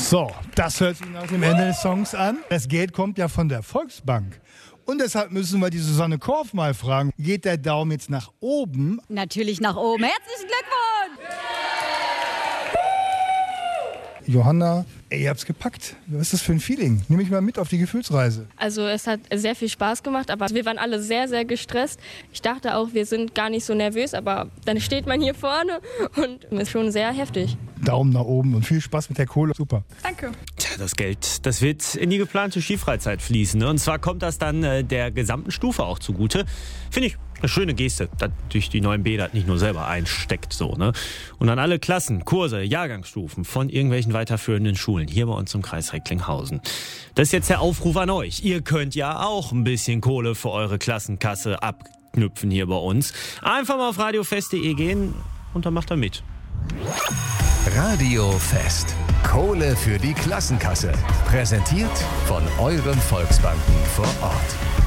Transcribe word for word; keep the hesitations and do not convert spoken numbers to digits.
So, das hört sich nach dem Ende des Songs an. Das Geld kommt ja von der Volksbank. Und deshalb müssen wir die Susanne Korf mal fragen, geht der Daumen jetzt nach oben? Natürlich nach oben. Herzlichen Glückwunsch! Johanna, ey, ihr habt's gepackt. Was ist das für ein Feeling? Nimm mich mal mit auf die Gefühlsreise. Also es hat sehr viel Spaß gemacht, aber wir waren alle sehr, sehr gestresst. Ich dachte auch, wir sind gar nicht so nervös, aber dann steht man hier vorne und ist schon sehr heftig. Daumen nach oben und viel Spaß mit der Kohle. Super. Danke. Tja, das Geld, das wird in die geplante Skifreizeit fließen. Ne? Und zwar kommt das dann äh, der gesamten Stufe auch zugute. Finde ich eine schöne Geste, dass durch die neuen Bäder nicht nur selber einsteckt. So, ne? Und an alle Klassen, Kurse, Jahrgangsstufen von irgendwelchen weiterführenden Schulen hier bei uns im Kreis Recklinghausen. Das ist jetzt der Aufruf an euch. Ihr könnt ja auch ein bisschen Kohle für eure Klassenkasse abknüpfen hier bei uns. Einfach mal auf radiofest punkt de gehen und dann macht er mit. Radio Fest. Kohle für die Klassenkasse. Präsentiert von euren Volksbanken vor Ort.